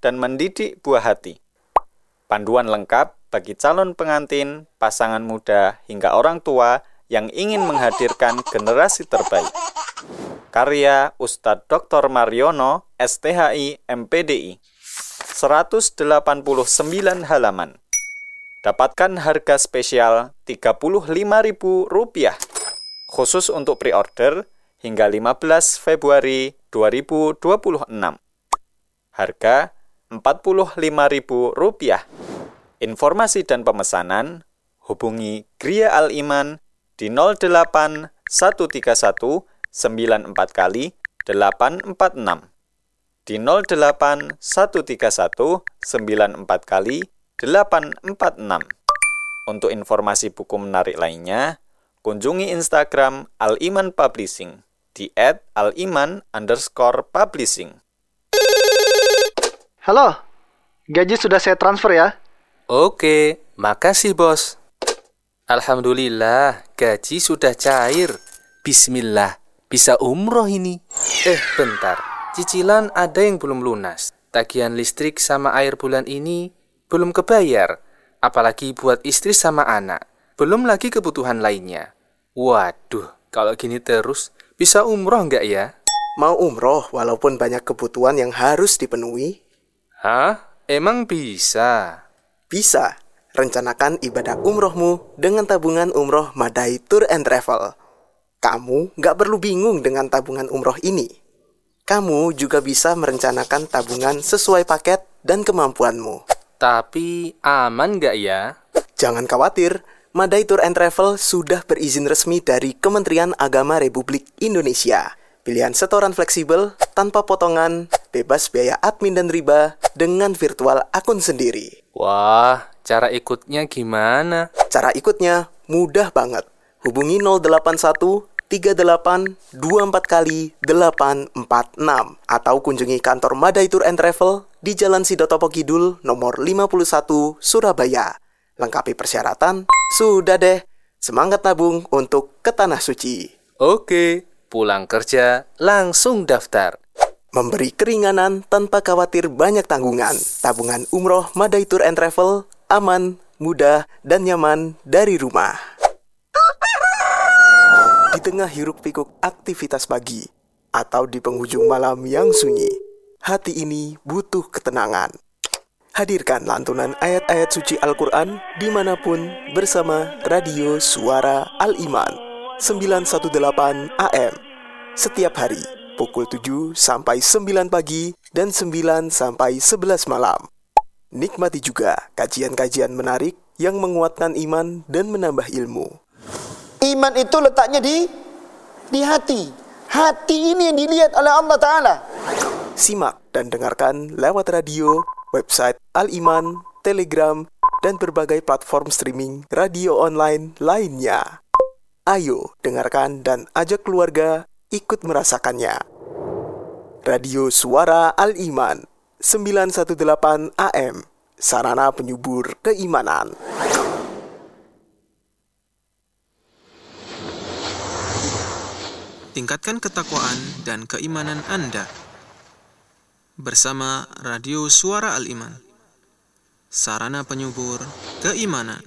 dan mendidik buah hati. Panduan lengkap bagi calon pengantin, pasangan muda, hingga orang tua yang ingin menghadirkan generasi terbaik. Karya Ustadz Dr. Mariono, STHI, MPDI. 189 halaman. Dapatkan harga spesial Rp35.000 khusus untuk pre-order hingga 15 Februari 2026. Harga Rp45.000. Informasi dan pemesanan hubungi Gria Al-Iman di 08 131 94 kali 846, di 08 131 94 kali 846. Untuk informasi buku menarik lainnya, kunjungi Instagram Al-Iman Publishing di @aliman_publishing. Halo, gaji sudah saya transfer ya? Oke, makasih bos. Alhamdulillah, gaji sudah cair. Bismillah, bisa umroh ini. Bentar, cicilan ada yang belum lunas. Tagihan listrik sama air bulan ini belum kebayar. Apalagi buat istri sama anak. Belum lagi kebutuhan lainnya. Waduh, kalau gini terus, bisa umroh nggak ya? Mau umroh walaupun banyak kebutuhan yang harus dipenuhi? Hah? Emang bisa? Bisa. Rencanakan ibadah umrohmu dengan tabungan umroh Madai Tour and Travel. Kamu nggak perlu bingung dengan tabungan umroh ini. Kamu juga bisa merencanakan tabungan sesuai paket dan kemampuanmu. Tapi aman nggak ya? Jangan khawatir, Madai Tour and Travel sudah berizin resmi dari Kementerian Agama Republik Indonesia. Pilihan setoran fleksibel, tanpa potongan, bebas biaya admin dan riba, dengan virtual akun sendiri. Wah, cara ikutnya gimana? Cara ikutnya mudah banget. Hubungi 081 38 24 kali 846 atau kunjungi kantor Madai Tour and Travel di Jalan Sidotopo Kidul nomor 51 Surabaya. Lengkapi persyaratan, sudah deh. Semangat nabung untuk ke Tanah Suci. Oke, pulang kerja langsung daftar. Memberi keringanan tanpa khawatir banyak tanggungan. Tabungan umroh Madai Tour and Travel, aman, mudah, dan nyaman dari rumah. Di tengah hiruk-pikuk aktivitas pagi, atau di penghujung malam yang sunyi, hati ini butuh ketenangan. Hadirkan lantunan ayat-ayat suci Al-Quran dimanapun bersama Radio Suara Al-Iman 918 AM. Setiap hari, pukul 7 sampai 9 pagi dan 9 sampai 11 malam. Nikmati juga kajian-kajian menarik yang menguatkan iman dan menambah ilmu. Iman itu letaknya di hati. Hati ini yang dilihat oleh Allah Ta'ala. Simak dan dengarkan lewat radio, website Al-Iman, Telegram, dan berbagai platform streaming radio online lainnya. Ayo dengarkan dan ajak keluarga ikut merasakannya. Radio Suara Al-Iman 918 AM, sarana penyubur keimanan. Tingkatkan ketakwaan dan keimanan Anda bersama Radio Suara Al-Iman, sarana penyubur keimanan.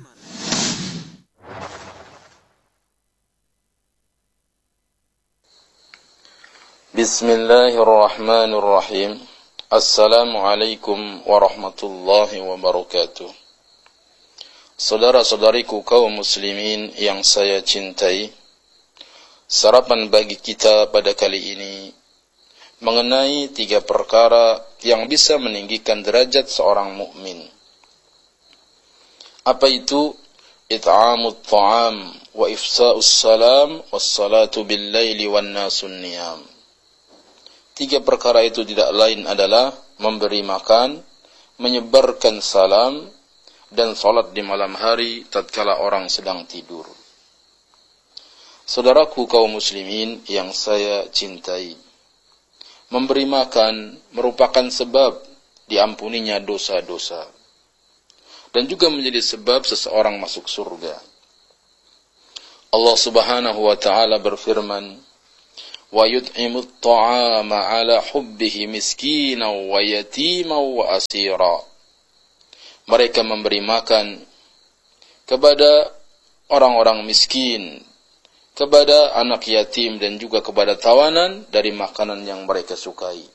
Bismillahirrahmanirrahim. Assalamualaikum warahmatullahi wabarakatuh. Saudara-saudariku kaum muslimin yang saya cintai, sarapan bagi kita pada kali ini mengenai 3 perkara yang bisa meninggikan derajat seorang mukmin. Apa itu? It'amut ta'am wa ifsa'us salam wassalatu bil laili wan nasun niyam. 3 perkara itu tidak lain adalah memberi makan, menyebarkan salam, dan salat di malam hari tatkala orang sedang tidur. Saudaraku kaum muslimin yang saya cintai, memberi makan merupakan sebab diampuninya dosa-dosa, dan juga menjadi sebab seseorang masuk surga. Allah Subhanahu wa ta'ala berfirman, wa yut'imut ta'ama 'ala hubbihi miskinan wa yatiman wa asira. Mereka memberi makan kepada orang-orang miskin, kepada anak yatim dan juga kepada tawanan dari makanan yang mereka sukai.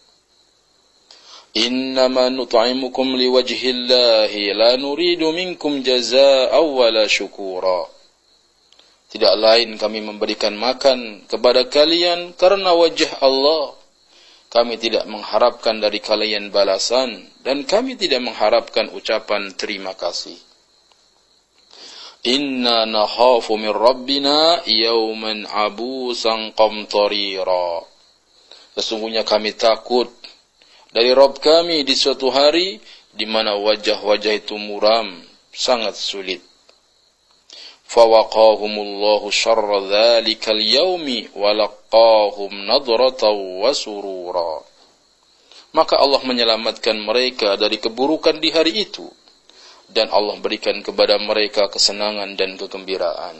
Innama nut'imukum liwajhillahi la nuridu minkum jazaa'an wala syukura. Tidak lain kami memberikan makan kepada kalian karena wajah Allah. Kami tidak mengharapkan dari kalian balasan dan kami tidak mengharapkan ucapan terima kasih. Inna nakhafu min rabbina yawman abusan qamtarira. Sesungguhnya kami takut dari Rabb kami di suatu hari di mana wajah-wajah itu muram, sangat sulit. Fawaqahumullahu syarra dzalikal yaumi wa laqahum nadratan wa surura. Maka Allah menyelamatkan mereka dari keburukan di hari itu dan Allah berikan kepada mereka kesenangan dan kegembiraan.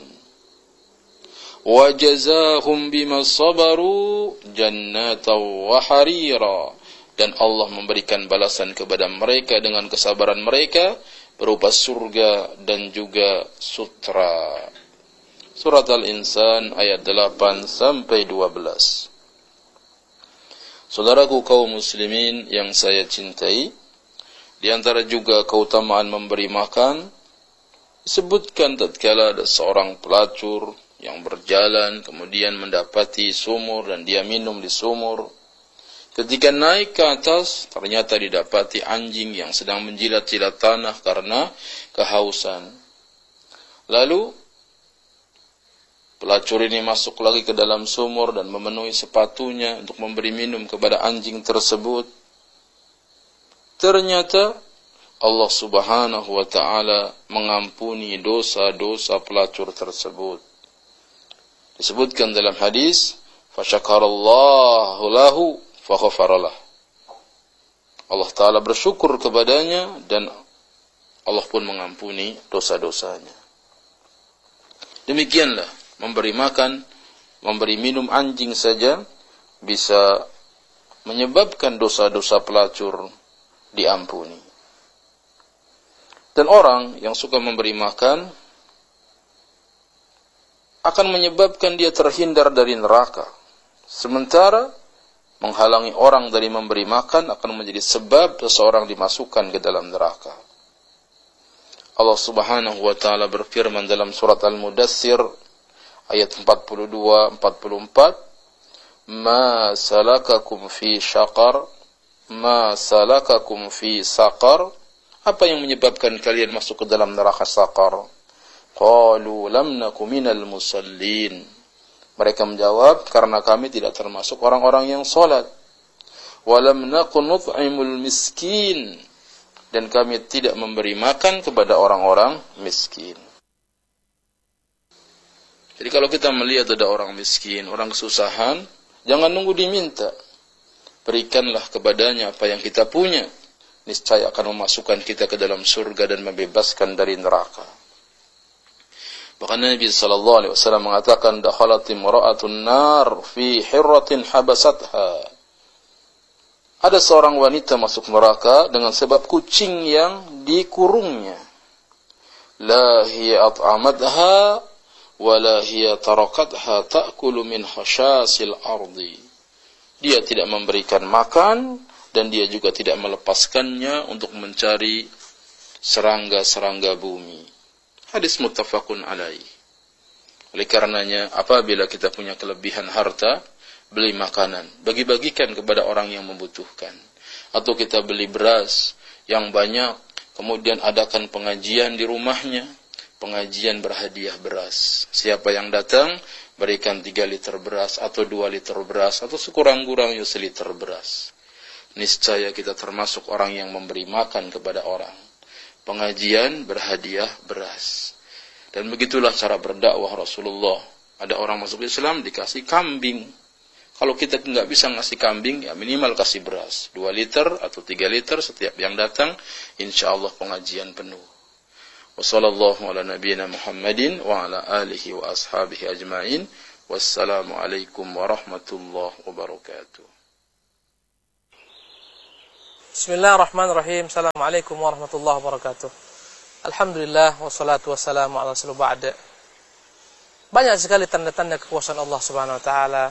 Wa jazaahum bima sabaru jannatan wa harira. Dan Allah memberikan balasan kepada mereka dengan kesabaran mereka berupa surga dan juga sutra. Surat Al-Insan ayat 8 sampai 12. Saudaraku kaum muslimin yang saya cintai, di antara juga keutamaan memberi makan, disebutkan tatkala ada seorang pelacur yang berjalan kemudian mendapati sumur dan dia minum di sumur. Ketika naik ke atas, ternyata didapati anjing yang sedang menjilat-jilat tanah karena kehausan. Lalu, pelacur ini masuk lagi ke dalam sumur dan memenuhi sepatunya untuk memberi minum kepada anjing tersebut. Ternyata, Allah subhanahu wa ta'ala mengampuni dosa-dosa pelacur tersebut. Disebutkan dalam hadis, fasyakarallahu lahu faghfaralah. Allah Ta'ala bersyukur kepadanya dan Allah pun mengampuni dosa-dosanya. Demikianlah memberi makan, memberi minum anjing saja bisa menyebabkan dosa-dosa pelacur diampuni. Dan orang yang suka memberi makan akan menyebabkan dia terhindar dari neraka. Sementara menghalangi orang dari memberi makan akan menjadi sebab seseorang dimasukkan ke dalam neraka. Allah Subhanahu wa taala berfirman dalam surat Al-Mudaththir ayat 42-44, "Ma salakakum fi syaqar? Ma salakakum fi saqar?" Apa yang menyebabkan kalian masuk ke dalam neraka Saqar? Qalu lam naku minal musallin. Mereka menjawab, karena kami tidak termasuk orang-orang yang salat. Walam naku nut'imul miskin. Dan kami tidak memberi makan kepada orang-orang miskin. Jadi kalau kita melihat ada orang miskin, orang kesusahan, jangan nunggu diminta. Berikanlah kepadanya apa yang kita punya. Niscaya akan memasukkan kita ke dalam surga dan membebaskan dari neraka. Bahkan Nabi SAW mengatakan, dakhalat imra'atun nar fi hirratin habasatha. Ada seorang wanita masuk neraka dengan sebab kucing yang dikurungnya. La hiya at'amadha wa la hiya tarakatha ta'kulu min khashasil ardi. Dia tidak memberikan makan dan dia juga tidak melepaskannya untuk mencari serangga-serangga bumi. Hadis muttafaqun alaih. Oleh karenanya, apabila kita punya kelebihan harta, beli makanan, bagi-bagikan kepada orang yang membutuhkan. Atau kita beli beras yang banyak, kemudian adakan pengajian di rumahnya, pengajian berhadiah beras. Siapa yang datang, berikan 3 liter beras, atau 2 liter beras, atau sekurang-kurangnya 1 liter beras. Niscaya kita termasuk orang yang memberi makan kepada orang. Pengajian berhadiah beras. Dan begitulah cara berdakwah Rasulullah. Ada orang masuk Islam dikasih kambing. Kalau kita nggak bisa ngasih kambing, ya minimal kasih beras. 2 liter atau 3 liter setiap yang datang, insya Allah pengajian penuh. Wassallallahu ala nabiyyina Muhammadin wa ala alihi wa ashabihi ajma'in. Wassalamualaikum warahmatullahi wabarakatuh. Bismillahirrahmanirrahim. Assalamualaikum warahmatullahi wabarakatuh. Alhamdulillah wassalatu wassalamu ala rasulillah ba'da. Banyak sekali tanda-tanda kekuasaan Allah Subhanahu wa taala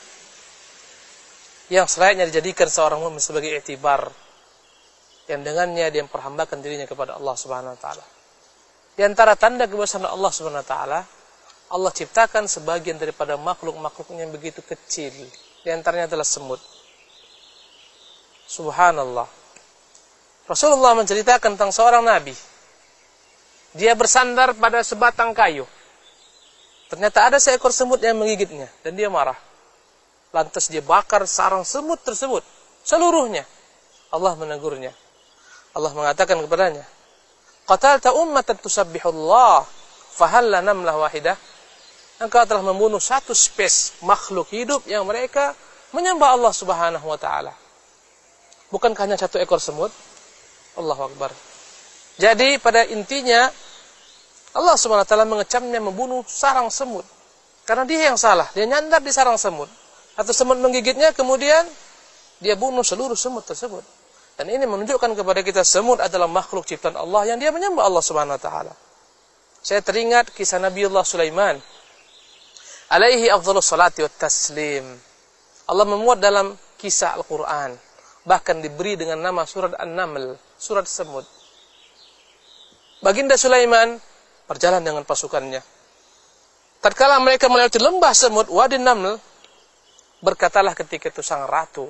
yang selayaknya dijadikan seorang mukmin sebagai iktibar, yang dengannya dia memperhambakan dirinya kepada Allah Subhanahu wa taala. Di antara tanda kekuasaan Allah Subhanahu wa taala, Allah ciptakan sebagian daripada makhluk-makhluknya yang begitu kecil. Di antaranya adalah semut. Subhanallah. Rasulullah menceritakan tentang seorang nabi. Dia bersandar pada sebatang kayu. Ternyata ada seekor semut yang menggigitnya dan dia marah. Lantas dia bakar sarang semut tersebut seluruhnya. Allah menegurnya. Allah mengatakan kepadanya, "Qatalta ummatan tusabbihullah, fahalla namlah wahidah." Engkau telah membunuh satu spesies makhluk hidup yang mereka menyembah Allah Subhanahu wa taala. Bukankah hanya satu ekor semut? Allahu Akbar. Jadi pada intinya Allah Subhanahu wa taala mengecamnya membunuh sarang semut. Karena dia yang salah, dia nyandar di sarang semut. Atau semut menggigitnya, kemudian dia bunuh seluruh semut tersebut. Dan ini menunjukkan kepada kita semut adalah makhluk ciptaan Allah yang dia menyembah Allah Subhanahu wa taala. Saya teringat kisah Nabiullah Sulaiman alaihi afdhalus salati wat taslim. Allah memuat dalam kisah Al-Qur'an, bahkan diberi dengan nama surat An-Naml, surat semut. Baginda Sulaiman berjalan dengan pasukannya. Tatkala mereka melewati lembah semut, Wadi Naml, berkatalah ketika itu sang ratu,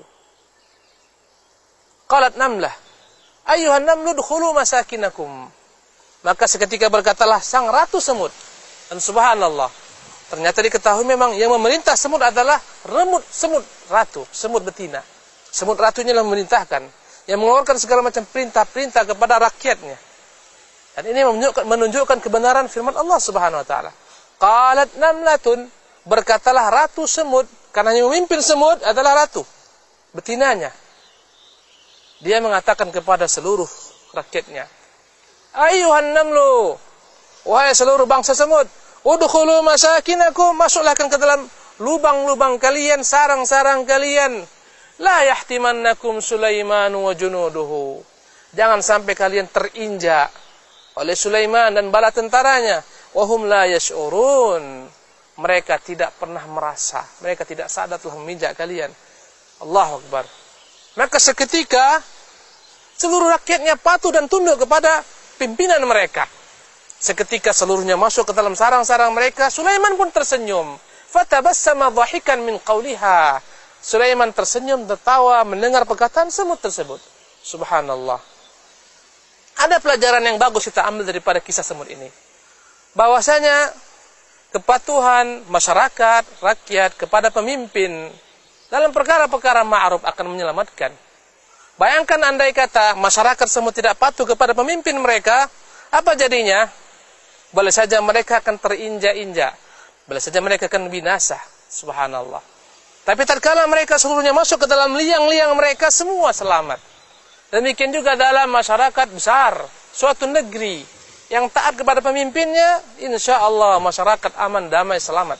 qalat namlah, ayyuhan namlu dukhulu masakinakum. Maka seketika berkatalah sang ratu semut. Dan subhanallah, ternyata diketahui memang yang memerintah semut adalah remut semut ratu, semut betina. Semut ratunya yang memerintahkan, yang mengeluarkan segala macam perintah-perintah kepada rakyatnya. Dan ini menunjukkan kebenaran firman Allah Subhanahu wa taala. Qalat namlatun, berkatalah ratu semut, karena yang memimpin semut adalah ratu, betinanya. Dia mengatakan kepada seluruh rakyatnya, ayyuhan namlu, wahai seluruh bangsa semut, udkhulu masakinakum, masuklah ke dalam lubang-lubang kalian, sarang-sarang kalian. La yahtimannakum Sulaiman wa junuduhu. Jangan sampai kalian terinjak oleh Sulaiman dan bala tentaranya. Wahum la yash'urun. Mereka tidak pernah merasa, mereka tidak sadar telah menginjak kalian. Allahu Akbar. Maka seketika seluruh rakyatnya patuh dan tunduk kepada pimpinan mereka. Seketika seluruhnya masuk ke dalam sarang-sarang mereka, Sulaiman pun tersenyum. Fatabassama dhahikan min qawliha. Sulaiman tersenyum tertawa mendengar perkataan semut tersebut. Subhanallah. Ada pelajaran yang bagus kita ambil daripada kisah semut ini. Bahwasanya kepatuhan masyarakat, rakyat kepada pemimpin dalam perkara-perkara ma'ruf akan menyelamatkan. Bayangkan andai kata masyarakat semut tidak patuh kepada pemimpin mereka, apa jadinya? Boleh saja mereka akan terinjak-injak. Boleh saja mereka akan binasa. Subhanallah. Tapi tatkala mereka seluruhnya masuk ke dalam liang-liang mereka, semua selamat. Demikian juga dalam masyarakat besar, suatu negeri yang taat kepada pemimpinnya, insya Allah masyarakat aman, damai, selamat.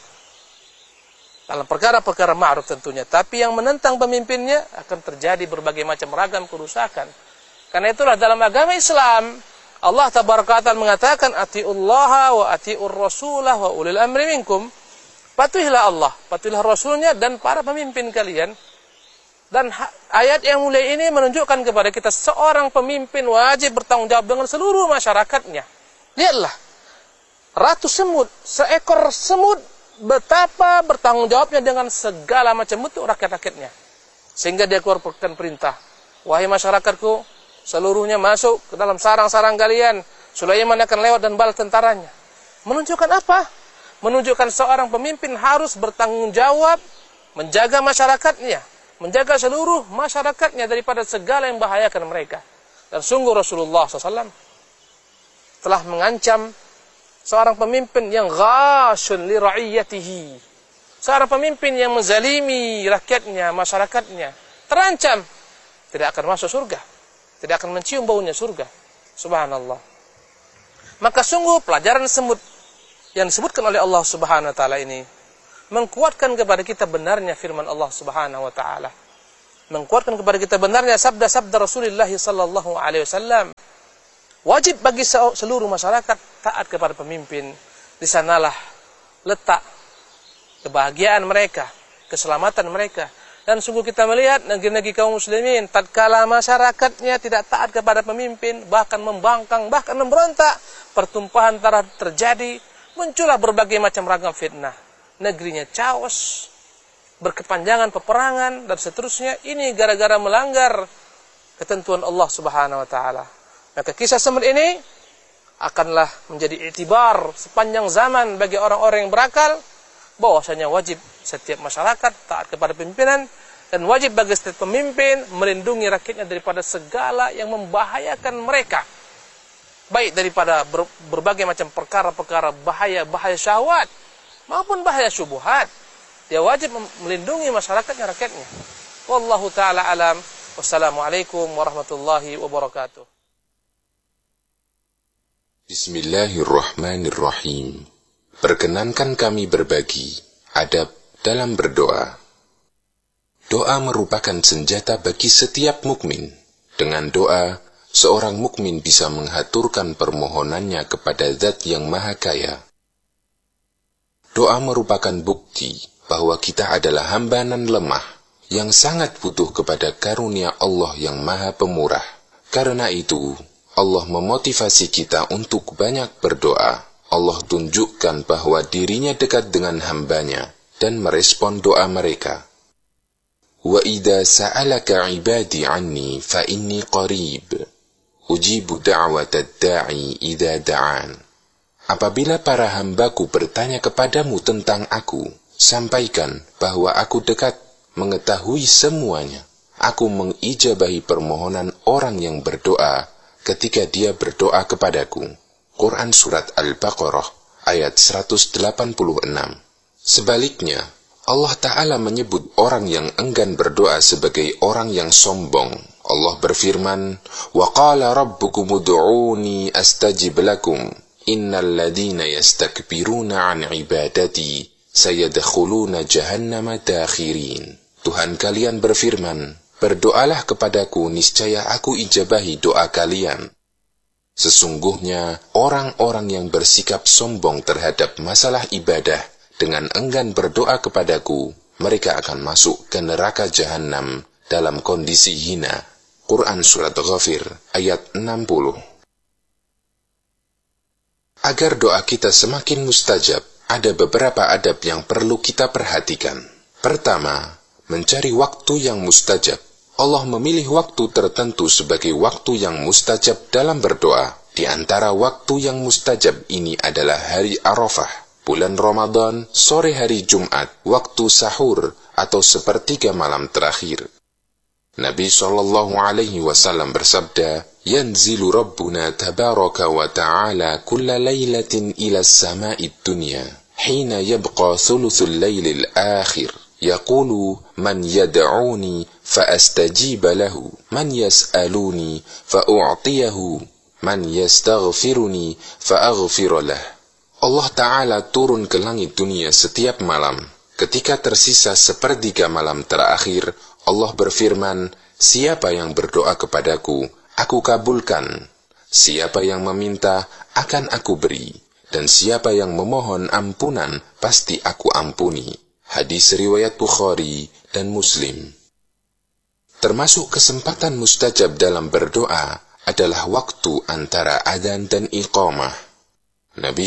Dalam perkara-perkara ma'ruf tentunya. Tapi yang menentang pemimpinnya akan terjadi berbagai macam ragam kerusakan. Karena itulah dalam agama Islam, Allah tabaraka ta'ala mengatakan, atiullaha wa atiur rasulah wa ulil amri minkum. Patuhilah Allah, patuhilah Rasulnya dan para pemimpin kalian. Dan ayat yang mulia ini menunjukkan kepada kita seorang pemimpin wajib bertanggung jawab dengan seluruh masyarakatnya. Lihatlah, ratu semut, seekor semut, betapa bertanggung jawabnya dengan segala macam bentuk rakyat-rakyatnya. Sehingga dia keluarkan perintah, wahai masyarakatku, seluruhnya masuk ke dalam sarang-sarang kalian. Sulaiman akan lewat dan bala tentaranya. Menunjukkan apa? Menunjukkan seorang pemimpin harus bertanggung jawab menjaga masyarakatnya, menjaga seluruh masyarakatnya daripada segala yang membahayakan mereka. Dan sungguh Rasulullah SAW telah mengancam seorang pemimpin yang ghashun li ra'iyatihi, seorang pemimpin yang menzalimi rakyatnya, masyarakatnya, terancam tidak akan masuk surga, tidak akan mencium baunya surga. Subhanallah. Maka sungguh pelajaran semut yang disebutkan oleh Allah Subhanahu wa taala ini mengkuatkan kepada kita benarnya firman Allah Subhanahu wa taala. Mengkuatkan kepada kita benarnya sabda-sabda Rasulullah sallallahu alaihi wasallam. Wajib bagi seluruh masyarakat taat kepada pemimpin. Di sanalah letak kebahagiaan mereka, keselamatan mereka. Dan sungguh kita melihat negeri-negeri kaum muslimin tatkala masyarakatnya tidak taat kepada pemimpin, bahkan membangkang, bahkan memberontak, pertumpahan darah terjadi, muncullah berbagai macam ragam fitnah. Negerinya chaos, berkepanjangan peperangan dan seterusnya. Ini gara-gara melanggar ketentuan Allah Subhanahu wa taala. Maka kisah Samud ini akanlah menjadi iktibar sepanjang zaman bagi orang-orang yang berakal, bahwasanya wajib setiap masyarakat taat kepada pimpinan, dan wajib bagi setiap pemimpin melindungi rakyatnya daripada segala yang membahayakan mereka, baik daripada berbagai macam perkara-perkara bahaya syahwat maupun bahaya syubhat. Dia wajib melindungi masyarakatnya, rakyatnya. Wallahu ta'ala alam. Wassalamualaikum warahmatullahi wabarakatuh. Bismillahirrahmanirrahim. Perkenankan kami berbagi adab dalam berdoa. Doa merupakan senjata bagi setiap mukmin. Dengan doa, seorang mukmin bisa menghaturkan permohonannya kepada Zat yang Maha Kaya. Doa merupakan bukti bahwa kita adalah hamba nan lemah yang sangat butuh kepada karunia Allah yang Maha Pemurah. Karena itu, Allah memotivasi kita untuk banyak berdoa. Allah tunjukkan bahwa dirinya dekat dengan hambanya dan merespon doa mereka. Wa idza sa'alaka 'ibadi 'anni fa inni qarib ujibu da'watad da'i idza da'an. Apabila para hambaku bertanya kepadamu tentang aku, sampaikan bahwa aku dekat, mengetahui semuanya. Aku mengijabahi permohonan orang yang berdoa ketika dia berdoa kepadaku. Quran Surat Al-Baqarah ayat 186. Sebaliknya, Allah Ta'ala menyebut orang yang enggan berdoa sebagai orang yang sombong. Allah berfirman, وَقَالَ رَبُّكُمُ ادْعُونِي أَسْتَجِبْ لَكُمْ إِنَّ الَّذِينَ يَسْتَكْبِرُونَ عَنْ عِبَادَتِي سَيَدْخُلُونَ جَهَنَّمَ دَاخِرِينَ. Tuhan kalian berfirman, berdoalah kepadaku, niscaya aku ijabahi doa kalian. Sesungguhnya orang-orang yang bersikap sombong terhadap masalah ibadah dengan enggan berdoa kepadaku, mereka akan masuk ke neraka jahanam dalam kondisi hina. Quran Surat Ghafir ayat 60. Agar doa kita semakin mustajab, ada beberapa adab yang perlu kita perhatikan. Pertama, mencari waktu yang mustajab. Allah memilih waktu tertentu sebagai waktu yang mustajab dalam berdoa. Di antara waktu yang mustajab ini adalah hari Arafah, bulan Ramadan, sore hari Jumat, waktu sahur, atau sepertiga malam terakhir. Nabi SAW bersabda, Yanzilu Rabbuna tabaraka wa ta'ala kulla laylatin ila sama'id dunya, hina yabqa thuluthul laylil akhir. يقول من يدعوني فأستجيب له من يسألوني فأعطيه من يستغفرني فأغفر له. Allah Ta'ala turun ke langit dunia setiap malam. Ketika tersisa sepertiga malam terakhir, Allah berfirman, siapa yang berdoa kepadaku, aku kabulkan. Siapa yang meminta, akan aku beri. Dan siapa yang memohon ampunan, pasti aku ampuni. Hadis riwayat Bukhari dan Muslim. Termasuk kesempatan mustajab dalam berdoa adalah waktu antara adzan dan iqamah. Nabi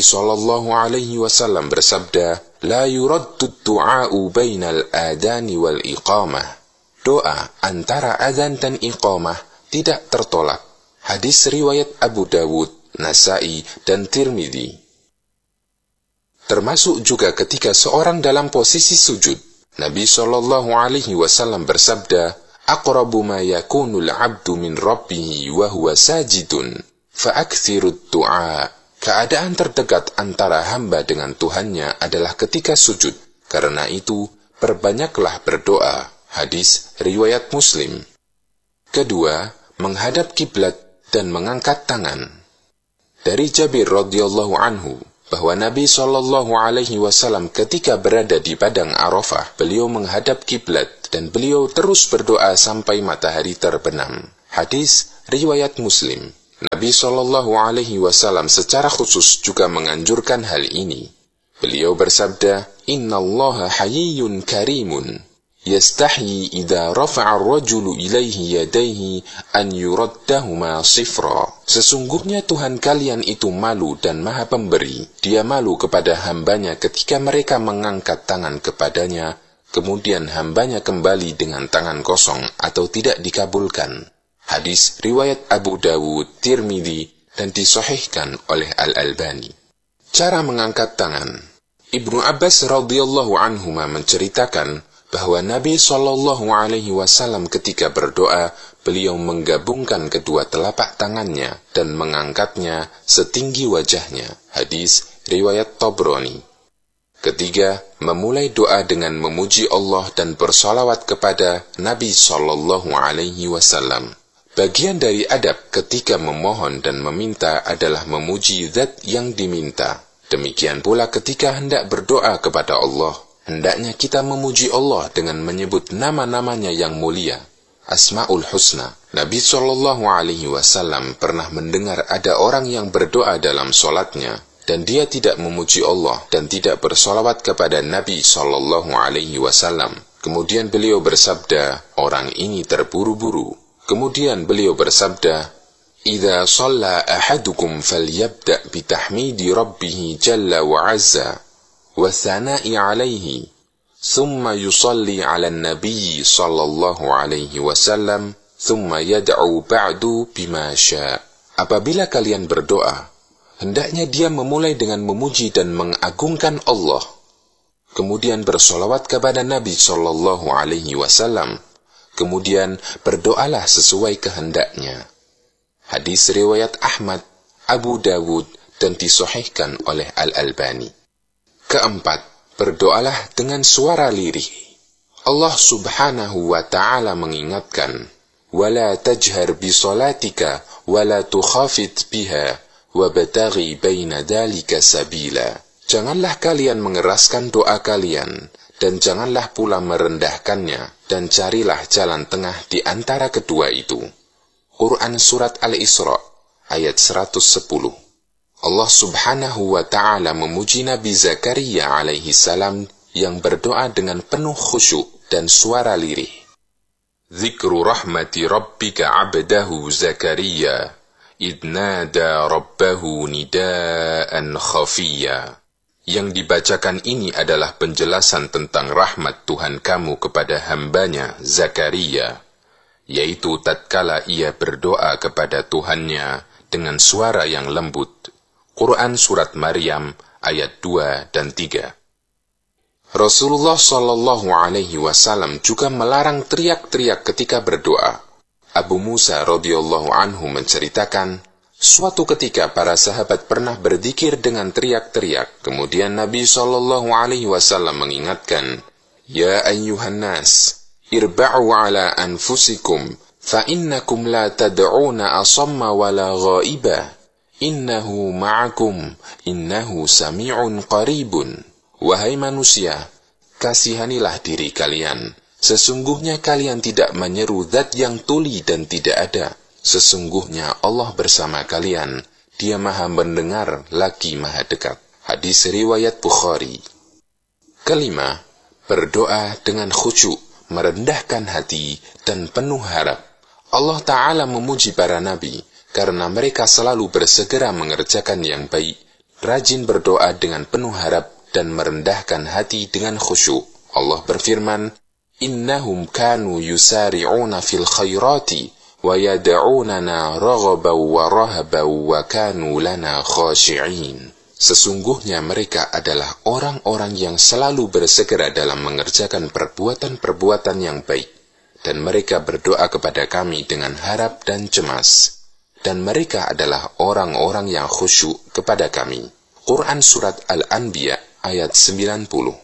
SAW bersabda, La yuraddu du'a'u bainal adani wal iqamah. Doa antara adzan dan iqamah tidak tertolak. Hadis riwayat Abu Dawud, Nasai, dan Tirmidzi. Termasuk juga ketika seorang dalam posisi sujud. Nabi SAW bersabda, Aqrabu ma yakunul abdu min rabbihi wa huwa sajidun, fa'akthirud du'a. Keadaan terdekat antara hamba dengan Tuhannya adalah ketika sujud. Karena itu, perbanyaklah berdoa. Hadis riwayat Muslim. Kedua, menghadap kiblat dan mengangkat tangan. Dari Jabir radhiyallahu anhu, bahwa Nabi SAW ketika berada di padang Arafah, beliau menghadap kiblat dan beliau terus berdoa sampai matahari terbenam. Hadis riwayat Muslim. Nabi SAW secara khusus juga menganjurkan hal ini. Beliau bersabda, "Innallaha hayyun karimun, yastahyi idza rafa'a ar-rajulu ilaihi yadayhi an yuraddahuma sifra." Sesungguhnya Tuhan kalian itu malu dan maha pemberi. Dia malu kepada hambanya ketika mereka mengangkat tangan kepadanya, kemudian hambanya kembali dengan tangan kosong atau tidak dikabulkan. Hadis riwayat Abu Dawud, Tirmidzi, dan disahihkan oleh Al-Albani. Cara mengangkat tangan. Ibnu Abbas radhiyallahu anhuma menceritakan bahwa Nabi SAW ketika berdoa, beliau menggabungkan kedua telapak tangannya dan mengangkatnya setinggi wajahnya. Hadis riwayat Tabrani. Ketiga, memulai doa dengan memuji Allah dan bersalawat kepada Nabi SAW. Bagian dari adab ketika memohon dan meminta adalah memuji zat yang diminta. Demikian pula ketika hendak berdoa kepada Allah, hendaknya kita memuji Allah dengan menyebut nama-namanya yang mulia, Asmaul Husna. Nabi SAW pernah mendengar ada orang yang berdoa dalam solatnya, dan dia tidak memuji Allah dan tidak bersolawat kepada Nabi SAW. Kemudian beliau bersabda, orang ini terburu-buru. Kemudian beliau bersabda, "Idza shalla ahadukum falyabda' bitahmidi rabbih jalla wa 'azza wa thana'i 'alaihi, thumma yusalli 'ala an-nabiy sallallahu alaihi wasallam, thumma yad'u ba'du bima syaa." Apabila kalian berdoa, hendaknya dia memulai dengan memuji dan mengagungkan Allah, kemudian bersolawat kepada Nabi sallallahu alaihi wasallam, kemudian berdoalah sesuai kehendaknya. Hadis riwayat Ahmad, Abu Dawud, dan disahihkan oleh Al-Albani. Keempat, berdoalah dengan suara lirih. Allah Subhanahu wa ta'ala mengingatkan, "Wala tajhar bi salatika wala tukhafit biha wabtaghi baina dzalika sabila." Janganlah kalian mengeraskan doa kalian, dan janganlah pula merendahkannya, dan carilah jalan tengah di antara kedua itu. Quran Surat Al-Isra, ayat 110. Allah Subhanahu wa ta'ala memuji Nabi Zakaria alaihi salam yang berdoa dengan penuh khusyuk dan suara lirih. Zikru rahmati rabbika abdahu Zakaria, idnada rabbahu nidaan khafiyya. Yang dibacakan ini adalah penjelasan tentang rahmat Tuhan kamu kepada hambanya Zakaria, yaitu tatkala ia berdoa kepada Tuhannya dengan suara yang lembut. Quran Surat Maryam ayat 2 dan 3. Rasulullah SAW juga melarang teriak-teriak ketika berdoa. Abu Musa radhiyallahu anhu menceritakan, suatu ketika para sahabat pernah berzikir dengan teriak-teriak. Kemudian Nabi SAW mengingatkan, "Ya ayyuhan nas, irba'u ala anfusikum, fa innakum la tad'una asamma wala ghaiba, innahu ma'akum, innahu sami'un qaribun." Wahai manusia, kasihanilah diri kalian. Sesungguhnya kalian tidak menyeru zat yang tuli dan tidak ada. Sesungguhnya Allah bersama kalian, Dia maha mendengar lagi maha dekat. Hadis riwayat Bukhari. Kelima, berdoa dengan khusyuk, merendahkan hati, dan penuh harap. Allah Ta'ala memuji para nabi, karena mereka selalu bersegera mengerjakan yang baik, rajin berdoa dengan penuh harap, dan merendahkan hati dengan khusyuk. Allah berfirman, "Innahum kanu yusari'una fil khairati, wa yad'unana raghaban wa rahaban wa kanu lana khashi'in." Sesungguhnya mereka adalah orang-orang yang selalu bersegera dalam mengerjakan perbuatan-perbuatan yang baik, dan mereka berdoa kepada kami dengan harap dan cemas, dan mereka adalah orang-orang yang khusyuk kepada kami. Quran Surat Al-Anbiya ayat 90.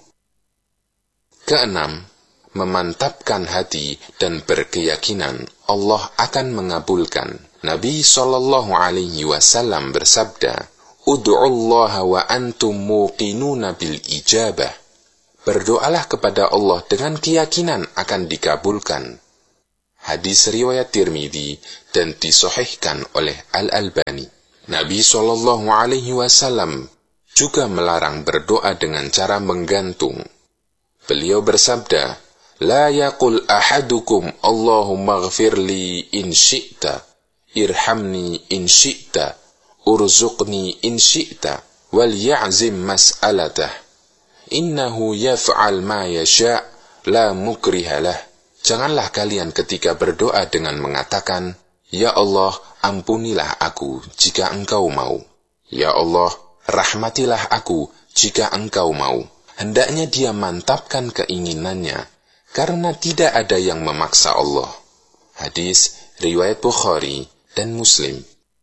Keenam, memantapkan hati dan berkeyakinan Allah akan mengabulkan. Nabi SAW bersabda, Ud'ullaha wa antum muqinuna bil ijabah. Berdoalah kepada Allah dengan keyakinan akan dikabulkan. Hadis riwayat Tirmidzi dan disahihkan oleh Al-Albani. Nabi SAW juga melarang berdoa dengan cara menggantung. Beliau bersabda, La yaqul ahadukum Allahumma ghfirli in syi'ta, irhamni in syi'ta, urzuqni in syi'ta, wal ya'zim mas'alatah. Innahu yaf'al ma yasha' la mukrihalah. Janganlah kalian ketika berdoa dengan mengatakan, Ya Allah, ampunilah aku jika engkau mau. Ya Allah, rahmatilah aku jika engkau mau. Hendaknya dia mantapkan keinginannya, karena tidak ada yang memaksa Allah. Hadis riwayat Bukhari dan Muslim.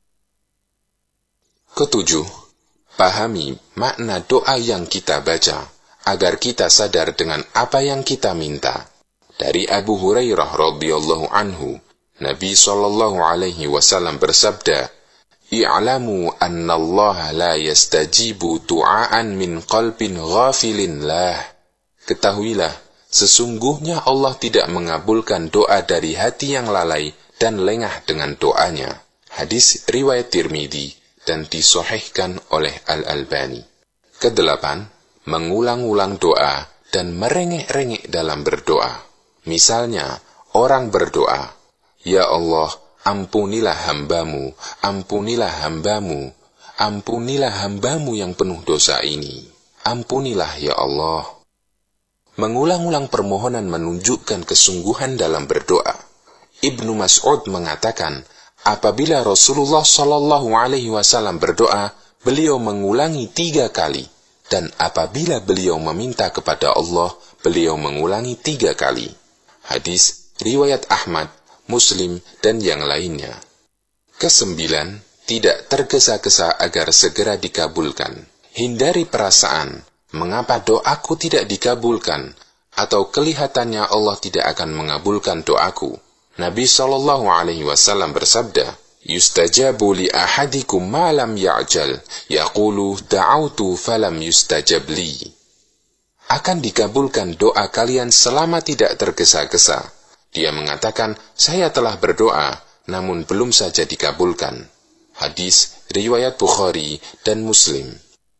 Ketujuh, pahami makna doa yang kita baca, agar kita sadar dengan apa yang kita minta. Dari Abu Hurairah radhiyallahu anhu, Nabi SAW bersabda, I'lamu anna Allah la yastajibu du'aan min qalbin ghafilin lah. Ketahuilah, sesungguhnya Allah tidak mengabulkan doa dari hati yang lalai dan lengah dengan doanya. Hadis riwayat Tirmidzi dan disahihkan oleh Al-Albani. Kedelapan, mengulang-ulang doa dan merengek-rengek dalam berdoa. Misalnya, orang berdoa, Ya Allah, ampunilah hambamu, ampunilah hambamu, ampunilah hambamu yang penuh dosa ini. Ampunilah ya Allah. Mengulang-ulang permohonan menunjukkan kesungguhan dalam berdoa. Ibnu Mas'ud mengatakan, apabila Rasulullah SAW berdoa, beliau mengulangi 3 kali. Dan apabila beliau meminta kepada Allah, beliau mengulangi 3 kali. Hadis riwayat Ahmad, Muslim, dan yang lainnya. Kesembilan, tidak tergesa-gesa agar segera dikabulkan. Hindari perasaan, mengapa doaku tidak dikabulkan, atau kelihatannya Allah tidak akan mengabulkan doaku. Nabi SAW bersabda, Yustajabu li ahadikum ma lam ya'jal, yaqulu da'autu falam yustajab li. Akan dikabulkan doa kalian selama tidak tergesa-gesa. Dia mengatakan, saya telah berdoa, namun belum saja dikabulkan. Hadis riwayat Bukhari dan Muslim.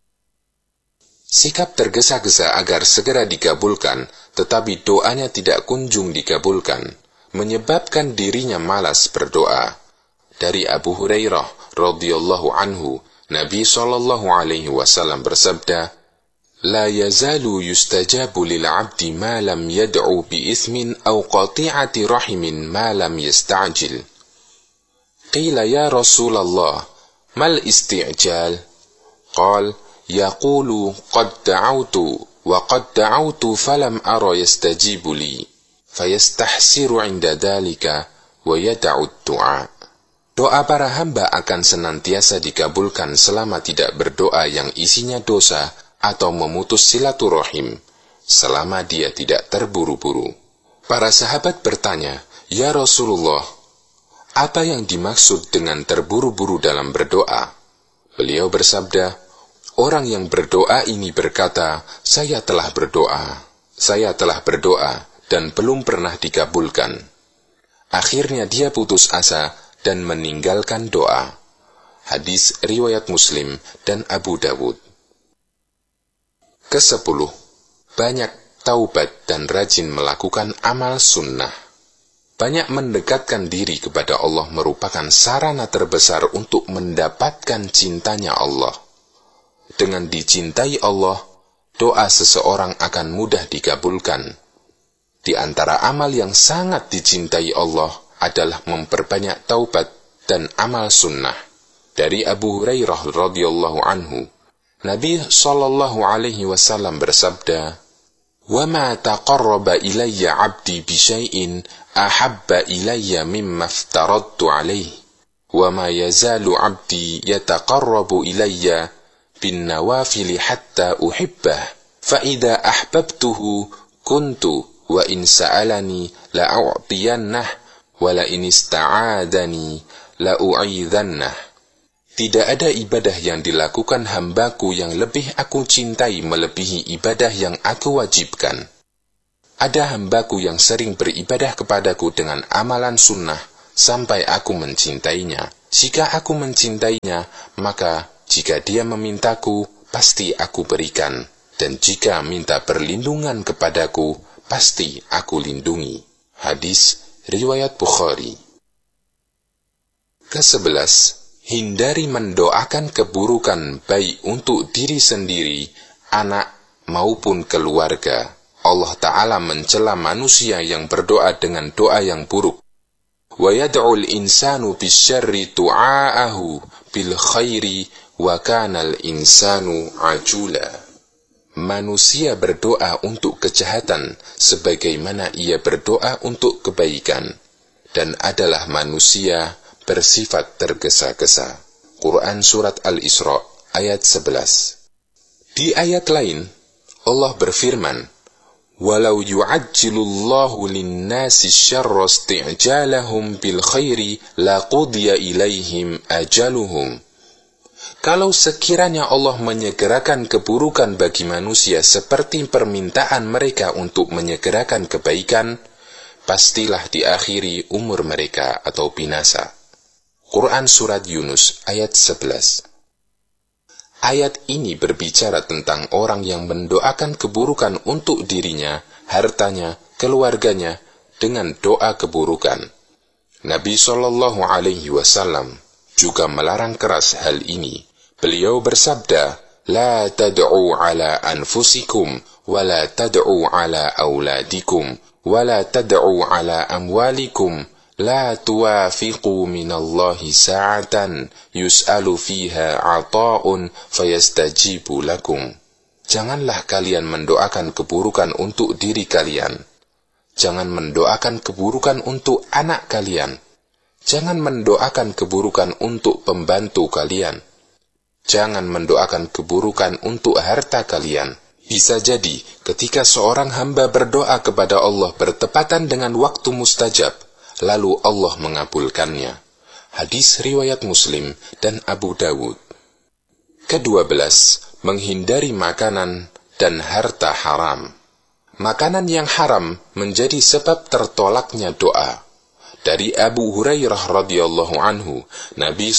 Sikap tergesa-gesa agar segera dikabulkan, tetapi doanya tidak kunjung dikabulkan, menyebabkan dirinya malas berdoa. Dari Abu Hurairah radhiyallahu anhu, Nabi SAW bersabda, La yazalu yustajabu lil 'abdi ma lam yad'u bi ithmin aw qati'ati rahimin ma lam yasta'jil. Qila ya Rasulullah, mal isti'jal? Qal, yaqulu qad da'awtu wa qad da'awtu falam ara yastajibu li, fayastahsiru 'inda dhalika wa yad'u ad-du'a. Doa para hamba akan senantiasa dikabulkan selama tidak berdoa yang isinya dosa atau memutus silaturahim, selama dia tidak terburu-buru. Para sahabat bertanya, Ya Rasulullah, apa yang dimaksud dengan terburu-buru dalam berdoa? Beliau bersabda, orang yang berdoa ini berkata, saya telah berdoa, dan belum pernah dikabulkan. Akhirnya dia putus asa dan meninggalkan doa. Hadis riwayat Muslim dan Abu Dawud. Ke-10, banyak taubat dan rajin melakukan amal sunnah. Banyak mendekatkan diri kepada Allah merupakan sarana terbesar untuk mendapatkan cintanya Allah. Dengan dicintai Allah, doa seseorang akan mudah dikabulkan. Di antara amal yang sangat dicintai Allah adalah memperbanyak taubat dan amal sunnah. Dari Abu Hurairah radhiyallahu anhu, Nabi SAW bersabda, وَمَا تَقَرَّبَ إِلَيَّ عَبْدِي بِشَيْءٍ أَحَبَّ إِلَيَّ مِمَّا افْتَرَضْتُ عَلَيْهِ وَمَا يَزَالُ عَبْدِي يَتَقَرَّبُ إِلَيَّ بِالنَّوَافِلِ حَتَّى أُحِبَّهُ فَإِذَا أَحْبَبْتُهُ كُنْتُ وَإِنْ سَأَلَنِي لَأُعْطِيَنَّهُ وَلَئِنِ اسْتَعَاذَنِي لَأُعِيذَنَّهُ. Tidak ada ibadah yang dilakukan hambaku yang lebih aku cintai melebihi ibadah yang aku wajibkan. Ada hambaku yang sering beribadah kepadaku dengan amalan sunnah sampai aku mencintainya. Jika aku mencintainya, maka jika dia memintaku, pasti aku berikan. Dan jika minta perlindungan kepadaku, pasti aku lindungi. Hadis riwayat Bukhari. Ke-11, hindari mendoakan keburukan baik untuk diri sendiri, anak maupun keluarga. Allah Ta'ala mencela manusia yang berdoa dengan doa yang buruk. Wa yad'ul insanu bisyarri du'aahu bil khairi wa kanal insanu ajula. Manusia berdoa untuk kejahatan sebagaimana ia berdoa untuk kebaikan, dan adalah manusia bersifat tergesa-gesa. Quran Surat Al-Isra ayat 11. Di ayat lain, Allah berfirman, Walau yu'ajjilullahu linnasi syarra isti'jalahum bil khairi laqudiya ilaihim ajaluhum. Kalau sekiranya Allah menyegerakan keburukan bagi manusia seperti permintaan mereka untuk menyegerakan kebaikan, pastilah diakhiri umur mereka atau binasa. Quran Surat Yunus ayat 11. Ayat ini berbicara tentang orang yang mendoakan keburukan untuk dirinya, hartanya, keluarganya dengan doa keburukan. Nabi SAW juga melarang keras hal ini. Beliau bersabda, La tad'u ala anfusikum, wa la tad'u ala auladikum, wa la tad'u ala amwalikum, La tuwafiqu minallahi sa'atan yus'alu fiha ata'un fayastajibu lakum. Janganlah kalian mendoakan keburukan untuk diri kalian. Jangan mendoakan keburukan untuk anak kalian. Jangan mendoakan keburukan untuk pembantu kalian. Jangan mendoakan keburukan untuk harta kalian. Bisa jadi ketika seorang hamba berdoa kepada Allah bertepatan dengan waktu mustajab, lalu Allah mengabulkannya. Hadis riwayat Muslim dan Abu Dawud. Ke-12, menghindari makanan dan harta haram. Makanan yang haram menjadi sebab tertolaknya doa. Dari Abu Hurairah radhiyallahu anhu, Nabi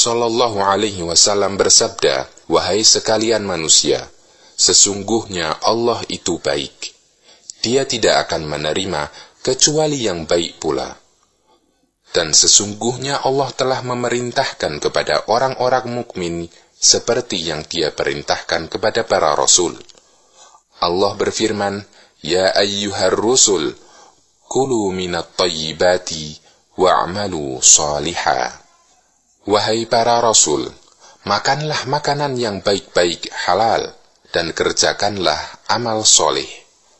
SAW bersabda, Wahai sekalian manusia, sesungguhnya Allah itu baik. Dia tidak akan menerima kecuali yang baik pula. Dan sesungguhnya Allah telah memerintahkan kepada orang-orang mukmin seperti yang Dia perintahkan kepada para rasul. Allah berfirman, Ya ayyuhar rusul, kulu minat tayyibati wa'amalu salihah. Wahai para rasul, makanlah makanan yang baik-baik halal dan kerjakanlah amal soleh.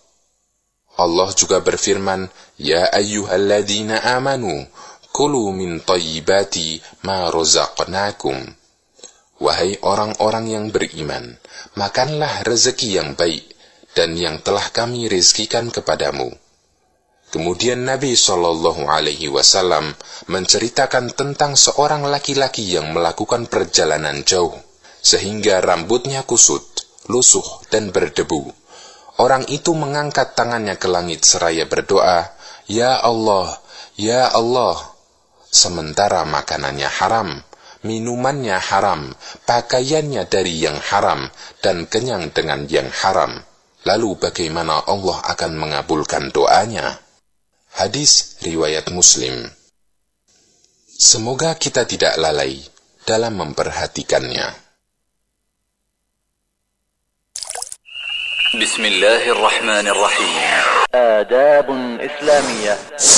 Allah juga berfirman, Ya ayyuhalladzina amanu, Kulu min tayyibati ma razaqnakum. Wahai orang-orang yang beriman, makanlah rezeki yang baik dan yang telah kami rizkikan kepadamu. Kemudian Nabi SAW menceritakan tentang seorang laki-laki yang melakukan perjalanan jauh, sehingga rambutnya kusut, lusuh, dan berdebu. Orang itu mengangkat tangannya ke langit seraya berdoa, Ya Allah, Ya Allah. Sementara makanannya haram, minumannya haram, pakaiannya dari yang haram, dan kenyang dengan yang haram. Lalu bagaimana Allah akan mengabulkan doanya? Hadis riwayat Muslim. Semoga kita tidak lalai dalam memperhatikannya. Bismillahirrahmanirrahim. Adabun Islamiyah.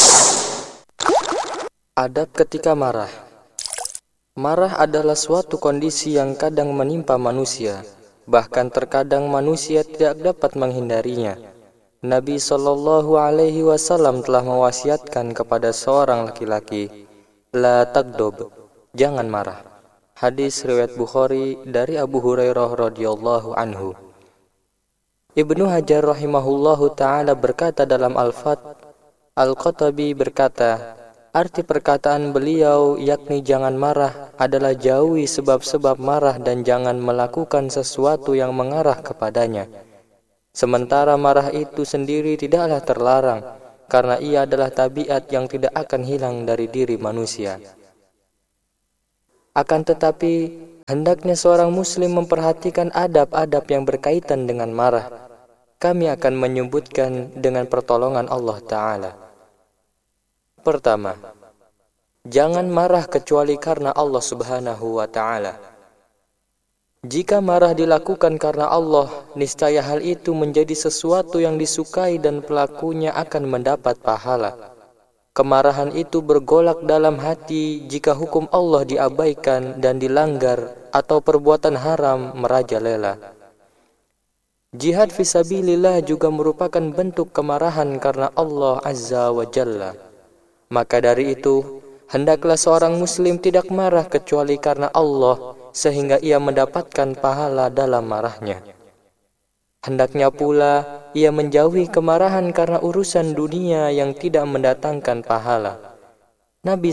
Adab ketika marah. Marah adalah suatu kondisi yang kadang menimpa manusia, bahkan terkadang manusia tidak dapat menghindarinya. Nabi SAW telah mewasiatkan kepada seorang laki-laki, La tagdob, jangan marah. Hadis riwayat Bukhari dari Abu Hurairah radhiyallahu anhu. Ibnu Hajar rahimahullahu ta'ala berkata dalam Al-Fath, Al-Qatabi berkata, Arti perkataan beliau yakni jangan marah adalah jauhi sebab-sebab marah dan jangan melakukan sesuatu yang mengarah kepadanya. Sementara marah itu sendiri tidaklah terlarang, karena ia adalah tabiat yang tidak akan hilang dari diri manusia. Akan tetapi, hendaknya seorang muslim memperhatikan adab-adab yang berkaitan dengan marah. Kami akan menyebutkan dengan pertolongan Allah Ta'ala. Pertama, jangan marah kecuali karena Allah Subhanahu wa Ta'ala. Jika marah dilakukan karena Allah, niscaya hal itu menjadi sesuatu yang disukai dan pelakunya akan mendapat pahala. Kemarahan itu bergolak dalam hati jika hukum Allah diabaikan dan dilanggar atau perbuatan haram merajalela. Jihad fisabilillah juga merupakan bentuk kemarahan karena Allah Azza wa Jalla. Maka dari itu, hendaklah seorang muslim tidak marah kecuali karena Allah, sehingga ia mendapatkan pahala dalam marahnya. Hendaknya pula ia menjauhi kemarahan karena urusan dunia yang tidak mendatangkan pahala. Nabi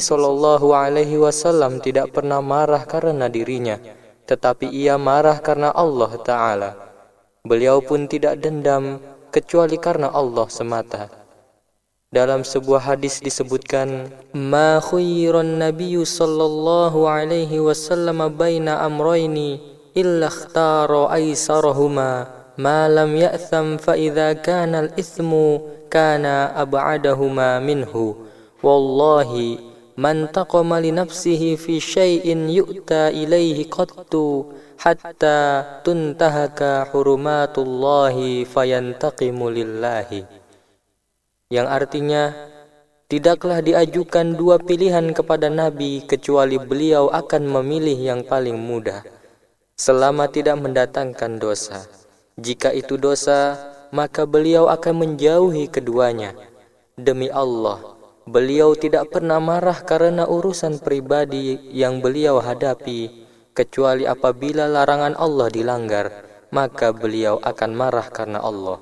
SAW tidak pernah marah karena dirinya, tetapi ia marah karena Allah Ta'ala. Beliau pun tidak dendam kecuali karena Allah semata. Dalam sebuah hadis disebutkan, "Ma khuyyiran nabiyyu sallallahu alaihi wasallam baina amrayni illa ikhtara aisarahuma ma lam ya'tham fa idza kana al-ithmu kana ab'adahuma minhu wallahi man taqama li nafsihi fi syai'in yu'ta ilaihi qattu hatta tuntahaka hurumatullahi fayantaqimu lillahi." Yang artinya, tidaklah diajukan dua pilihan kepada Nabi kecuali beliau akan memilih yang paling mudah, selama tidak mendatangkan dosa. Jika itu dosa, maka beliau akan menjauhi keduanya. Demi Allah, beliau tidak pernah marah karena urusan pribadi yang beliau hadapi, kecuali apabila larangan Allah dilanggar, maka beliau akan marah karena Allah.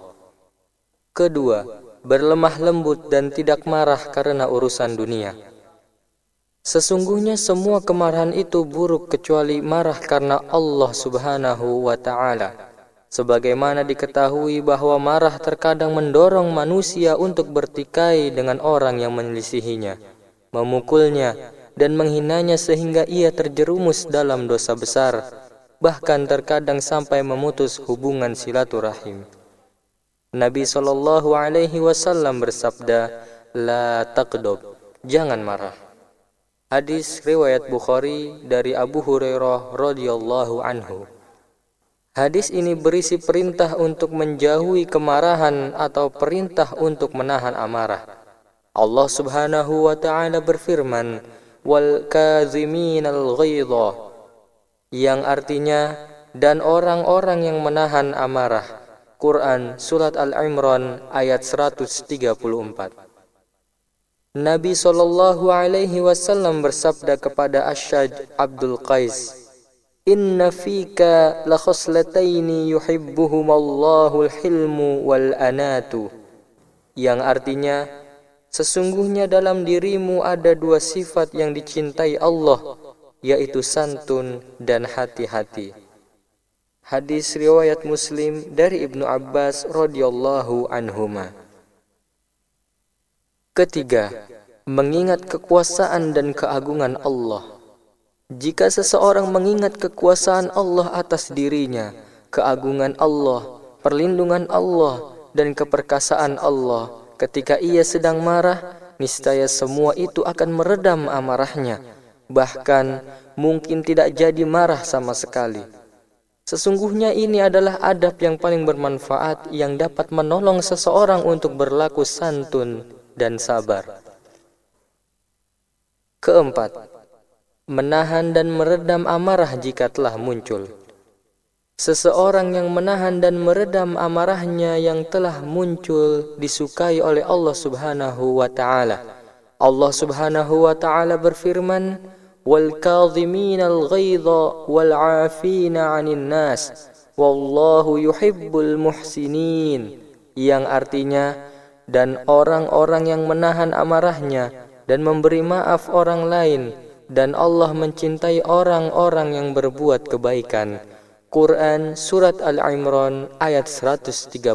Kedua, berlemah lembut dan tidak marah karena urusan dunia. Sesungguhnya semua kemarahan itu buruk kecuali marah karena Allah Subhanahu wa Ta'ala. Sebagaimana diketahui bahwa marah terkadang mendorong manusia untuk bertikai dengan orang yang menyelisihinya, memukulnya dan menghinanya sehingga ia terjerumus dalam dosa besar, bahkan terkadang sampai memutus hubungan silaturahim. Nabi SAW bersabda, "La taqdob," jangan marah. Hadis riwayat Bukhari dari Abu Hurairah radhiyallahu anhu. Hadis ini berisi perintah untuk menjauhi kemarahan atau perintah untuk menahan amarah. Allah Subhanahu wa Ta'ala berfirman, "Wal kaziminal ghaidha," yang artinya dan orang-orang yang menahan amarah. Quran Surat Al-Imran ayat 134. Nabi SAW bersabda kepada Asyaj Abdul Qais, "Inna fika la khoslataini yuhibbuhumallahu al-hilmu wal anatu," yang artinya, sesungguhnya dalam dirimu ada dua sifat yang dicintai Allah, yaitu santun dan hati-hati. Hadis riwayat Muslim dari Ibnu Abbas radhiyallahu anhuma. Ketiga, mengingat kekuasaan dan keagungan Allah. Jika seseorang mengingat kekuasaan Allah atas dirinya, keagungan Allah, perlindungan Allah, dan keperkasaan Allah ketika ia sedang marah, niscaya semua itu akan meredam amarahnya, bahkan mungkin tidak jadi marah sama sekali. Sesungguhnya ini adalah adab yang paling bermanfaat yang dapat menolong seseorang untuk berlaku santun dan sabar. Keempat, menahan dan meredam amarah jika telah muncul. Seseorang yang menahan dan meredam amarahnya yang telah muncul disukai oleh Allah Subhanahu wa Ta'ala. Allah Subhanahu wa Ta'ala berfirman, "Wal kadhiminal ghaidha wal 'afina 'anil nas wallahu yuhibbul muhsinin," yang artinya dan orang-orang yang menahan amarahnya dan memberi maaf orang lain, dan Allah mencintai orang-orang yang berbuat kebaikan. Quran Surat Al-Imran ayat 134.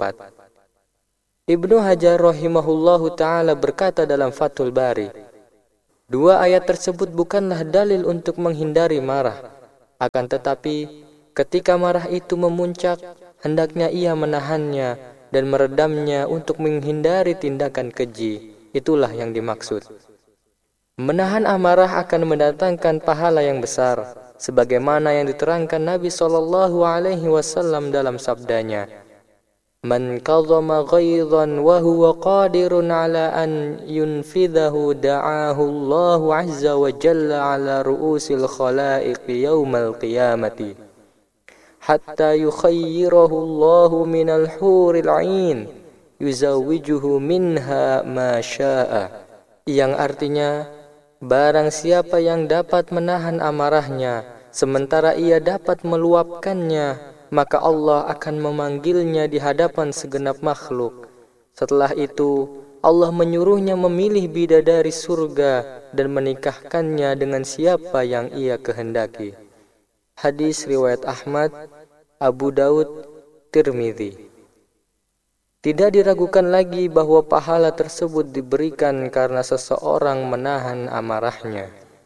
Ibnu Hajar rahimahullahu ta'ala berkata dalam Fathul Bari, dua ayat tersebut bukanlah dalil untuk menghindari marah. Akan tetapi, ketika marah itu memuncak, hendaknya ia menahannya dan meredamnya untuk menghindari tindakan keji. Itulah yang dimaksud. Menahan amarah akan mendatangkan pahala yang besar, sebagaimana yang diterangkan Nabi SAW dalam sabdanya, "Man kadhama ghaidhan wa huwa qadirun ala an yunfidhahu da'ahu Allah 'azza wa jalla ala ru'usil khalaiq yaumal qiyamati hatta yukhayyirahu Allah minal huril 'ain yuzawwijuhu minha ma syaa." Yang artinya, barang siapa yang dapat menahan amarahnya, sementara ia dapat meluapkannya, maka Allah akan memanggilnya di hadapan segenap makhluk. Setelah itu, Allah menyuruhnya memilih bidadari surga dan menikahkannya dengan siapa yang ia kehendaki. Hadis riwayat Ahmad, Abu Daud, Tirmidzi. Tidak diragukan lagi bahwa pahala tersebut diberikan karena seseorang menahan amarahnya.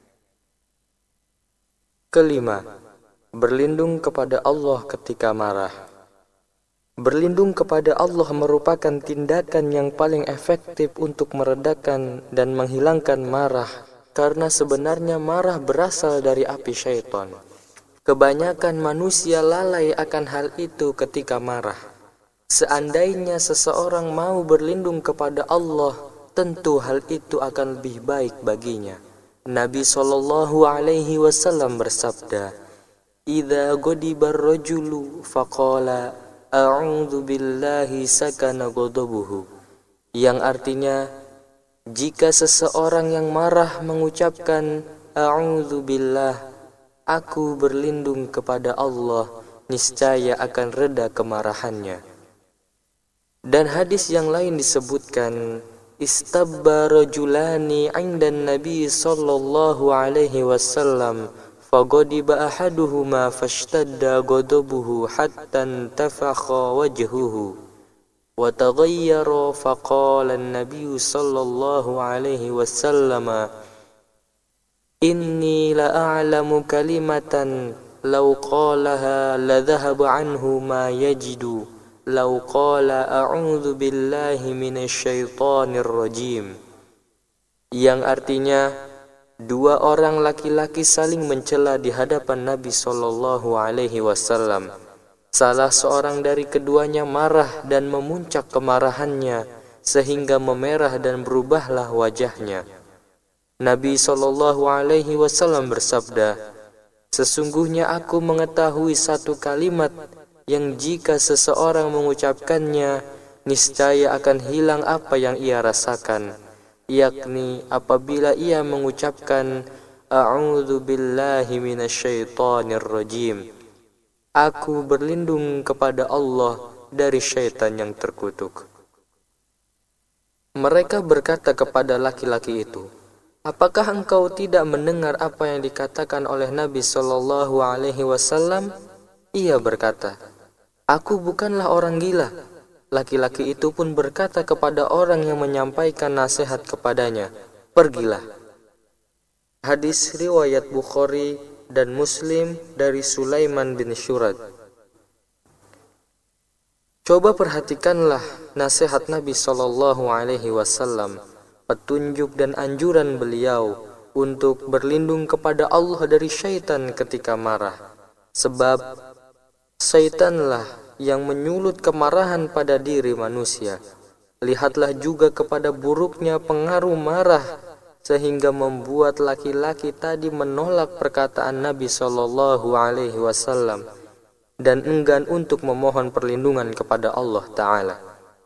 Kelima, berlindung kepada Allah ketika marah. Berlindung kepada Allah merupakan tindakan yang paling efektif untuk meredakan dan menghilangkan marah, karena sebenarnya marah berasal dari api syaitan. Kebanyakan manusia lalai akan hal itu ketika marah. Seandainya seseorang mau berlindung kepada Allah, tentu hal itu akan lebih baik baginya. Nabi SAW bersabda, "Idza ghadibar rajulu faqala a'udzu billahi sakana ghadabuhu." Yang artinya, jika seseorang yang marah mengucapkan a'udzu billah, aku berlindung kepada Allah, niscaya akan reda kemarahannya. Dan hadis yang lain disebutkan, istabba rajulani 'indan nabi sallallahu alaihi wasallam faghadiba ahaduhuma fashtadda ghadabuhu hatta intafakha wajhuhu wa taghayyara faqala an-nabiy sallallahu alaihi wasallam inni la a'lamu kalimatan law qalaha la dhahaba anhu ma yajidu law qala a'udzu billahi minasyaitonir rajim. Yang artinya, dua orang laki-laki saling mencela di hadapan Nabi sallallahu alaihi wasallam. Salah seorang dari keduanya marah dan memuncak kemarahannya sehingga memerah dan berubahlah wajahnya. Nabi sallallahu alaihi wasallam bersabda, "Sesungguhnya aku mengetahui satu kalimat yang jika seseorang mengucapkannya, niscaya akan hilang apa yang ia rasakan, yakni apabila ia mengucapkan a'udzu billahi minasyaitonir rajim. Aku berlindung kepada Allah dari syaitan yang terkutuk." Mereka berkata kepada laki-laki itu, "Apakah engkau tidak mendengar apa yang dikatakan oleh Nabi sallallahu alaihi wasallam?" Ia berkata, "Aku bukanlah orang gila." Laki-laki itu pun berkata kepada orang yang menyampaikan nasihat kepadanya, "Pergilah." Hadis riwayat Bukhari dan Muslim dari Sulaiman bin Syurad. Coba perhatikanlah nasihat Nabi sallallahu alaihi wasallam, petunjuk dan anjuran beliau untuk berlindung kepada Allah dari syaitan ketika marah. Sebab syaitanlah yang menyulut kemarahan pada diri manusia. Lihatlah juga kepada buruknya pengaruh marah sehingga membuat laki-laki tadi menolak perkataan Nabi sallallahu alaihi wasallam dan enggan untuk memohon perlindungan kepada Allah Ta'ala.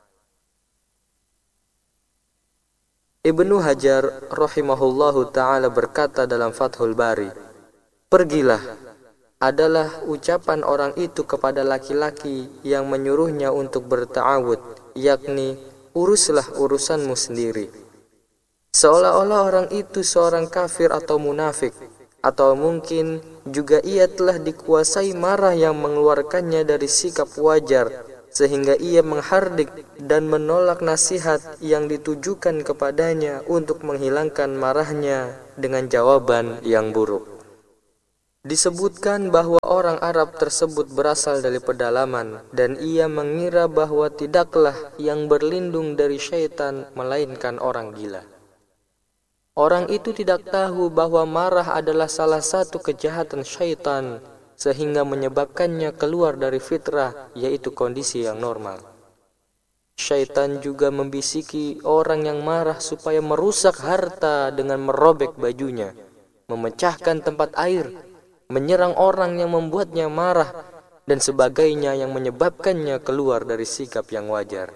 Ibnu Hajar rahimahullahu ta'ala berkata dalam Fathul Bari, "Pergilah" adalah ucapan orang itu kepada laki-laki yang menyuruhnya untuk berta'awud, yakni uruslah urusanmu sendiri. seolah-olah orang itu seorang kafir atau munafik, atau mungkin juga ia telah dikuasai marah yang mengeluarkannya dari sikap wajar, sehingga ia menghardik dan menolak nasihat yang ditujukan kepadanya untuk menghilangkan marahnya dengan jawaban yang buruk. Disebutkan bahwa orang Arab tersebut berasal dari pedalaman, dan ia mengira bahwa tidaklah yang berlindung dari syaitan melainkan orang gila. Orang itu tidak tahu bahwa marah adalah salah satu kejahatan syaitan, sehingga menyebabkannya keluar dari fitrah, yaitu kondisi yang normal. Syaitan juga membisiki orang yang marah supaya merusak harta dengan merobek bajunya, memecahkan tempat air, menyerang orang yang membuatnya marah, dan sebagainya yang menyebabkannya keluar dari sikap yang wajar.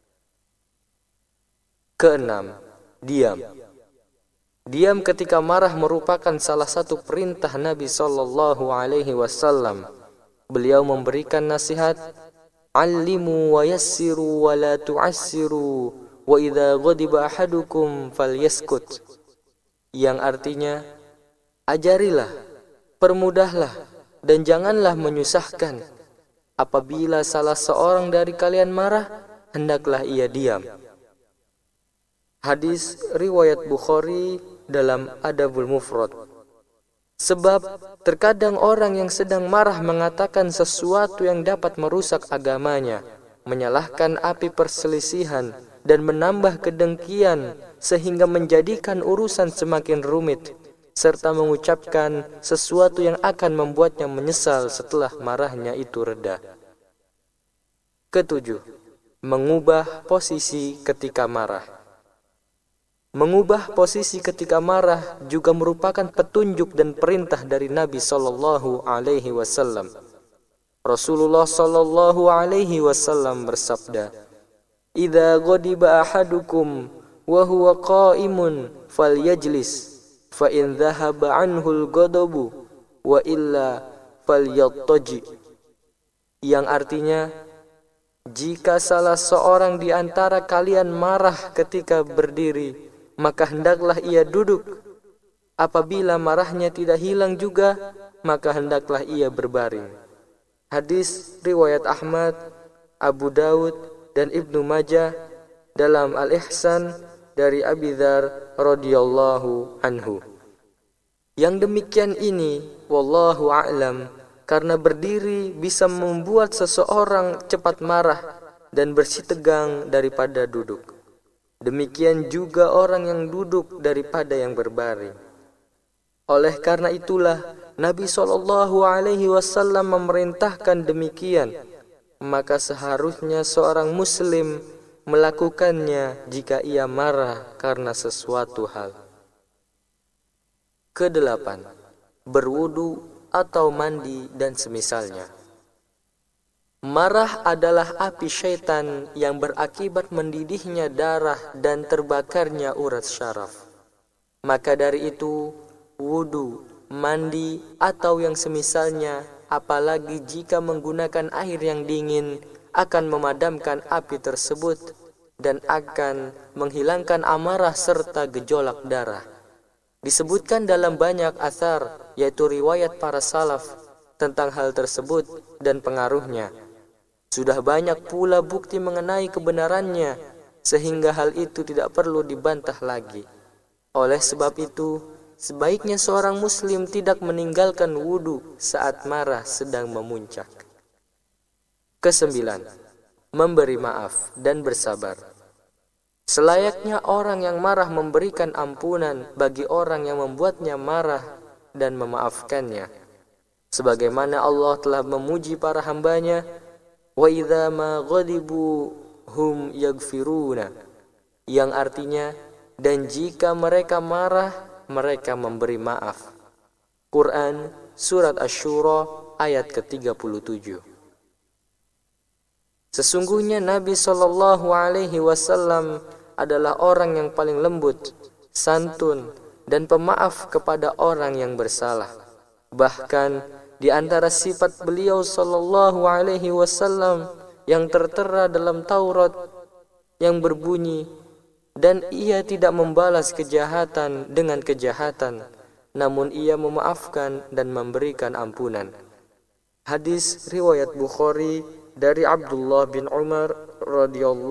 Keenam, diam. Diam ketika marah merupakan salah satu perintah Nabi sallallahu alaihi wasallam. Beliau memberikan nasihat, "Allimu wa yassiru wa la tu'assiru wa idza ghadiba ahadukum falyaskut." Yang artinya, ajarilah, permudahlah, dan janganlah menyusahkan. Apabila salah seorang dari kalian marah, hendaklah ia diam. Hadis riwayat Bukhari dalam Adabul Mufrad. Sebab terkadang orang yang sedang marah mengatakan sesuatu yang dapat merusak agamanya, menyalahkan api perselisihan, dan menambah kedengkian sehingga menjadikan urusan semakin rumit, serta mengucapkan sesuatu yang akan membuatnya menyesal setelah marahnya itu reda. Ketujuh, mengubah posisi ketika marah. Mengubah posisi ketika marah juga merupakan petunjuk dan perintah dari Nabi sallallahu alaihi wasallam. Rasulullah sallallahu alaihi wasallam bersabda, "Idza ghadiba ahadukum wa huwa qa'imun falyajlis, fa in dhahaba anhu al-ghadabu wa illa falyattaji." Yang artinya, jika salah seorang di antara kalian marah ketika berdiri, maka hendaklah ia duduk. Apabila marahnya tidak hilang juga, maka hendaklah ia berbaring. Hadis riwayat Ahmad, Abu Daud, dan Ibnu Majah dalam Al-Ihsan dari Abi Dzar radhiyallahu anhu. Yang demikian ini, wallahu a'lam, karena berdiri bisa membuat seseorang cepat marah dan bersitegang daripada duduk. Demikian juga orang yang duduk daripada yang berbaring. Oleh karena itulah Nabi sallallahu alaihi wasallam memerintahkan demikian, maka seharusnya seorang muslim melakukannya jika ia marah karena sesuatu hal. Kedelapan, berwudu atau mandi dan semisalnya. Marah adalah api syaitan yang berakibat mendidihnya darah dan terbakarnya urat syaraf. Maka dari itu, wudu, mandi, atau yang semisalnya, apalagi jika menggunakan air yang dingin, akan memadamkan api tersebut dan akan menghilangkan amarah serta gejolak darah. Disebutkan dalam banyak athar, yaitu riwayat para salaf, tentang hal tersebut dan pengaruhnya. Sudah banyak pula bukti mengenai kebenarannya, sehingga hal itu tidak perlu dibantah lagi. Oleh sebab itu, sebaiknya seorang muslim tidak meninggalkan wudu saat marah sedang memuncak. Kesembilan, memberi maaf dan bersabar. Selayaknya orang yang marah memberikan ampunan bagi orang yang membuatnya marah dan memaafkannya. Sebagaimana Allah telah memuji para hambanya, wa idza ma ghadibu hum yaghfiruna, yang artinya, dan jika mereka marah, mereka memberi maaf. Quran Surat Asy-Syura ayat ke-37. Sesungguhnya Nabi sallallahu alaihi wasallam adalah orang yang paling lembut, santun, dan pemaaf kepada orang yang bersalah. Bahkan di antara sifat beliau sallallahu alaihi wasallam yang tertera dalam Taurat yang berbunyi, dan ia tidak membalas kejahatan dengan kejahatan, namun ia memaafkan dan memberikan ampunan. Hadis riwayat Bukhari dari Abdullah bin Umar radhiyallahu